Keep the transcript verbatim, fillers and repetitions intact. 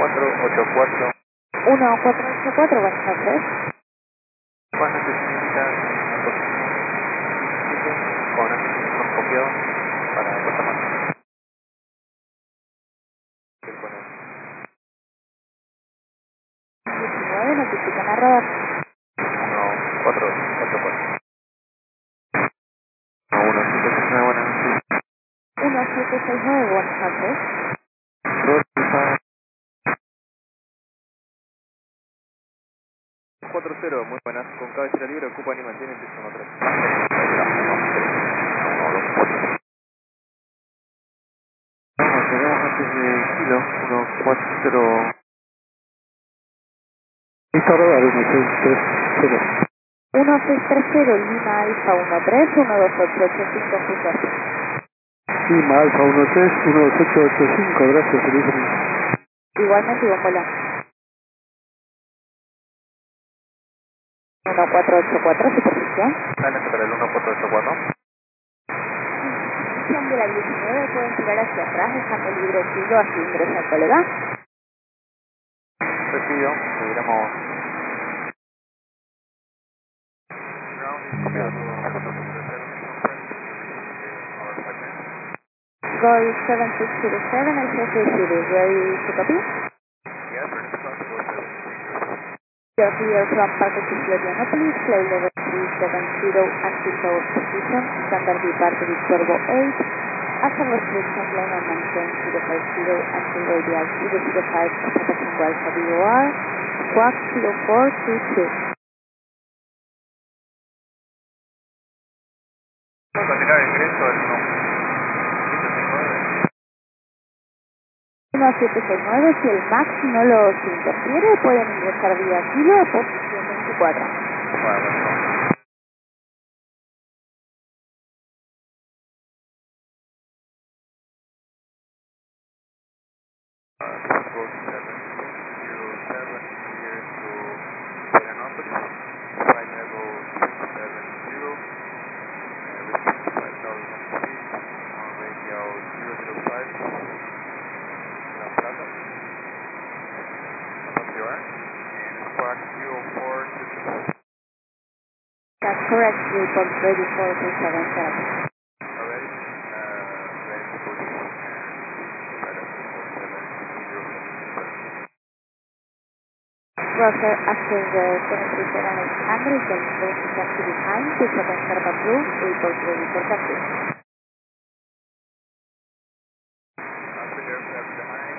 cuatro ocho cuatro. uno cuatro ocho cuatro, buenas noches. Buenas noches, señorita. Con un copiado para Guatemala. diecinueve, notifican a radar. uno cuatro ocho cuatro. uno siete seis nueve, buenas noches. uno siete seis nueve, buenas noches. cuatro cero, muy buenas. Con cabecera libre, ocupan y mantienen piso uno tres. Vamos, llegamos antes de kilo, uno cuatro cero. Listo, rodar, uno seis tres cero. uno seis tres cero, Lima Alfa uno tres, uno dos ocho ocho cinco, José. Lima Alfa uno tres, uno dos ocho ocho cinco, gracias, feliz día. Igualmente, buen vuelo. uno cuatro ocho cuatro, superficie. Dale para el uno cuatro ocho cuatro. Inician de la diecinueve, pueden tirar hacia atrás, dejando libre el filo, así ingresa el colega. Recibido, seguiremos. Gol seven six zero seven, el jefe de City, ready to copy? Your clear from Parque Florianopolis, flight level three seven zero, until tower position, standard departure Victor Go eight, after restriction line and maintain zero five zero, until radial zero zero five, Papa Alpha V O R, squawk zero four two two. Continuar el ingreso del uno siete seis nueve, si el MAX no los interfiere, pueden ingresar vía kilo a posición veinticuatro. That's correct, report ready for three seven seven. Roger, after the seven three seven eight hundred, the plane is taxi behind, two seven seven approved, report ready for taxi.